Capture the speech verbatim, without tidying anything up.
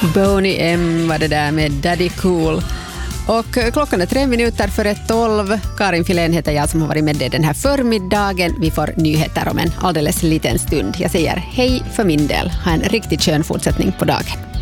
Boney M var det där med Daddy Cool. Och klockan är tre minuter före tolv. Karin Filén heter jag som har varit med dig den här förmiddagen. Vi får nyheter om en alldeles liten stund. Jag säger hej för min del. Ha en riktigt skön fortsättning på dagen.